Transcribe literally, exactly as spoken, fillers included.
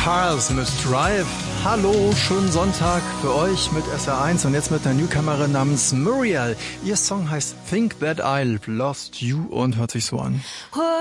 Cars mit Drive. Hallo, schönen Sonntag für euch mit S R eins und jetzt mit einer Newcomerin namens Muriel. Ihr Song heißt Think That I Lost You und hört sich so an.